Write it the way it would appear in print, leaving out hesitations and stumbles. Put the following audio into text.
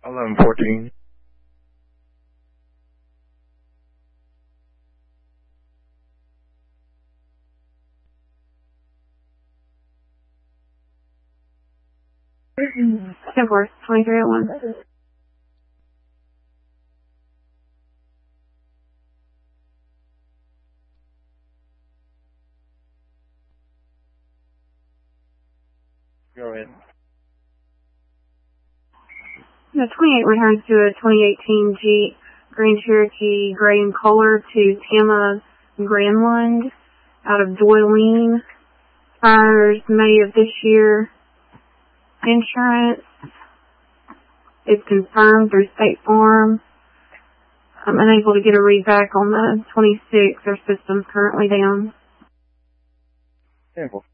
1114. Chevrolet 2301. Go ahead. The 28 returns to a 2018 Jeep Grand Cherokee gray in color to Tama Granlund out of Doyline. Expires May of this year. Insurance is confirmed through State Farm. I'm unable to get a read back on the 26. Our system's currently down. Simple.